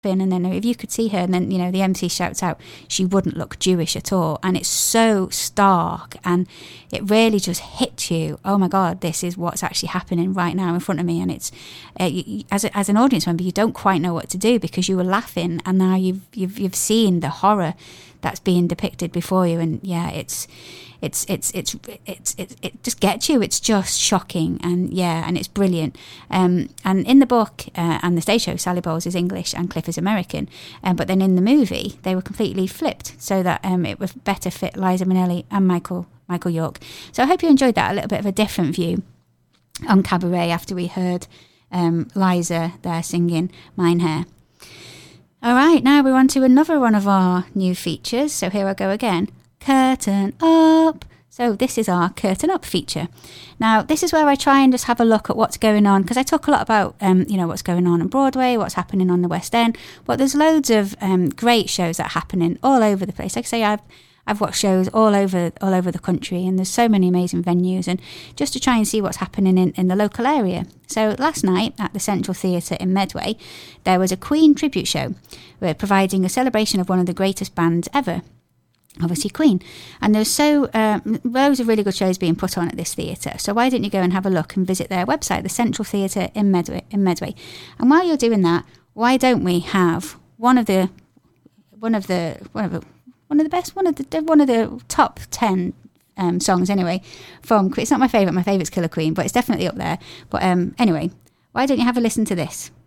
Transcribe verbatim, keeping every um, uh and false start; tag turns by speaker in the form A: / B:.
A: and then if you could see her, and then, you know, the M C shouts out, she wouldn't look Jewish at all. And it's so stark, and it really just hits you. Oh my God, this is what's actually happening right now in front of me. And it's uh, you, as a, as an audience member, you don't quite know what to do, because you were laughing, and now you've you've you've seen the horror that's being depicted before you. And yeah, it's it's it's it's it's, it's it just gets you. It's just shocking, and yeah, and it's brilliant. Um, and in the book uh, and the stage show, Sally Bowles is English and Cliff is American. Um, but then in the movie, they were completely flipped, so that um, it would better fit Liza Minnelli and Michael Michael York. So I hope you enjoyed that, a little bit of a different view on Cabaret after we heard um, Liza there singing Mein Herr. All right, now we're on to another one of our new features. So here I go again. Curtain Up. So this is our Curtain Up feature. Now, this is where I try and just have a look at what's going on, because I talk a lot about, um, you know, what's going on on Broadway, what's happening on the West End, but there's loads of um, great shows that are happening all over the place. Like I say, I've I've watched shows all over all over the country, and there's so many amazing venues, and just to try and see what's happening in, in the local area. So last night at the Central Theatre in Medway, there was a Queen tribute show. We're providing a celebration of one of the greatest bands ever, obviously Queen. And there's so um, loads of really good shows being put on at this theatre. So why don't you go and have a look and visit their website, the Central Theatre in Medway, in Medway. And while you're doing that, why don't we have one of the one of the one of the One of the best, one of the one of the top ten um, songs anyway from. It's not my favourite. My favourite's Killer Queen, but it's definitely up there. But um, anyway, why don't you have a listen to this?